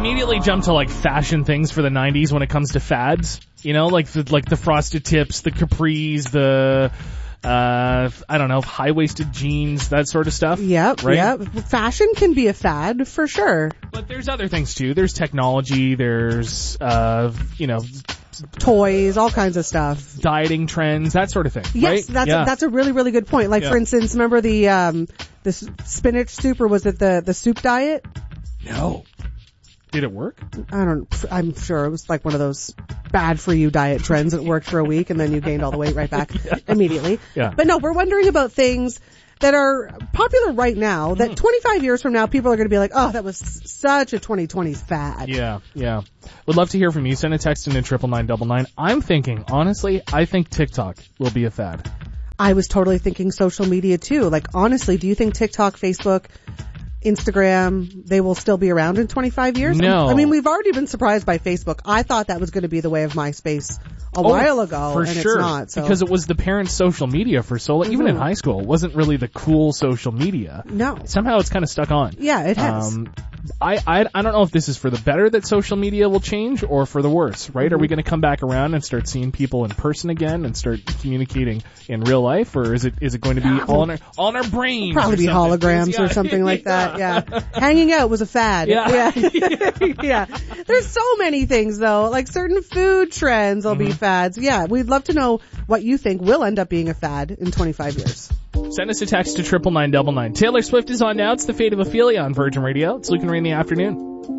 immediately jump to like fashion things for the 90s when it comes to fads. You know, like the frosted tips, the capris, the I don't know, high-waisted jeans, that sort of stuff. Yep, right? Yep. Fashion can be a fad for sure. But there's other things too. There's technology, there's toys, all kinds of stuff. Dieting trends, that sort of thing. Yes, right? that's a really, really good point. Like for instance, remember the spinach soup, or was it the soup diet? No. Did it work? I'm sure it was like one of those bad for you diet trends that worked for a week and then you gained all the weight right back immediately. Yeah. But no, we're wondering about things that are popular right now that 25 years from now people are going to be like, oh, that was such a 2020 fad. Yeah. Would love to hear from you. Send a text into 99999. I'm thinking, honestly, I think TikTok will be a fad. I was totally thinking social media too. Like honestly, do you think TikTok, Facebook, Instagram, they will still be around in 25 years? No. I mean, we've already been surprised by Facebook. I thought that was going to be the way of MySpace a while ago, for and sure. it's not. So. Because it was the parents' social media for so long. Even in high school, it wasn't really the cool social media. No. Somehow it's kind of stuck on. Yeah, it has. I don't know if this is for the better that social media will change or for the worse, right? Are we going to come back around and start seeing people in person again and start communicating in real life, or is it going to be all in our brains? Probably be holograms or something like that. Yeah. Hanging out was a fad. Yeah. Yeah. There's so many things though, like certain food trends will be fads. Yeah, we'd love to know what you think will end up being a fad in 25 years. Send us a text to 99999. Taylor Swift is on now. It's The Fate of Ophelia on Virgin Radio. It's Luke and Ray in the afternoon.